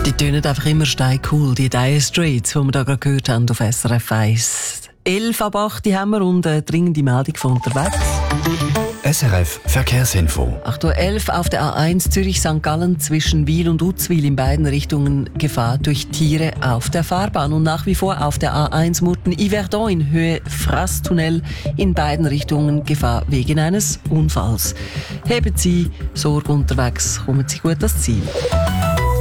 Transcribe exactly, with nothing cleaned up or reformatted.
Die tönen einfach immer steincool, die Dire Straits, die wir da gerade gehört haben auf S R F eins. elf ab acht haben wir und eine dringende Meldung von unterwegs. S R F Verkehrsinfo. acht Uhr elf auf der A eins Zürich-Sankt Gallen zwischen Wil und Uzwil in beiden Richtungen Gefahr durch Tiere auf der Fahrbahn. Und nach wie vor auf der A eins Murten-Yverdon in Höhe Frasstunnel in beiden Richtungen Gefahr wegen eines Unfalls. Heben Sie Sorge unterwegs, kommen Sie gut ans Ziel.